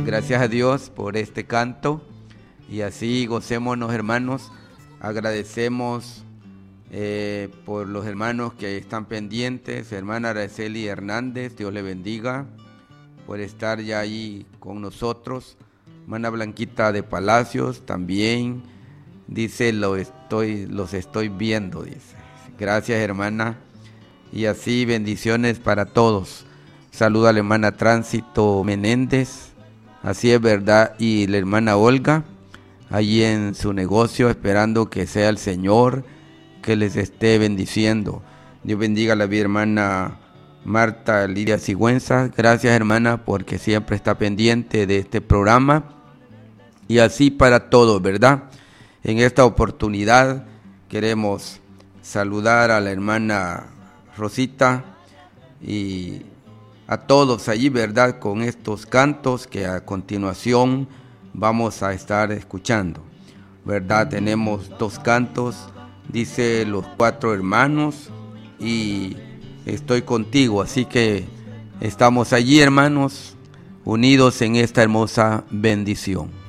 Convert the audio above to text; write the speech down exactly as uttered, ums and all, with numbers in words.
gracias a Dios por este canto y así gocémonos, hermanos. Agradecemos eh, por los hermanos que están pendientes. Hermana Araceli Hernández, Dios le bendiga por estar ya ahí con nosotros. Hermana Blanquita de Palacios también dice, lo estoy, los estoy viendo, dice. Gracias, hermana. Y así bendiciones para todos. Saluda a la hermana Tránsito Menéndez, así es verdad, y la hermana Olga, allí en su negocio, esperando que sea el Señor que les esté bendiciendo. Dios bendiga a la hermana Marta Lidia Sigüenza. Gracias, hermana, porque siempre está pendiente de este programa. Y así para todos, ¿verdad? En esta oportunidad queremos saludar a la hermana Rosita y a todos allí, ¿verdad? Con estos cantos que a continuación vamos a estar escuchando, ¿verdad? Tenemos dos cantos, dice Los Cuatro Hermanos y Estoy Contigo. Así que estamos allí, hermanos, unidos en esta hermosa bendición.